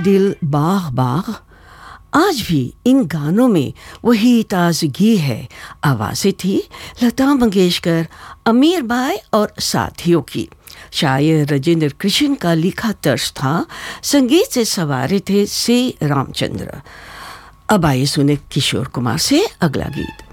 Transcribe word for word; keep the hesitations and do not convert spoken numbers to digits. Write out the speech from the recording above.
दिल बाग बाग, आज भी इन गानों में वही ताजगी है। आवाज़ें थी लता मंगेशकर, अमीर बाई और साथियों की। शायर राजेंद्र कृष्ण का लिखा तर्ज था, संगीत से सवारे थे सी रामचंद्र। अब आइए सुने किशोर कुमार से अगला गीत।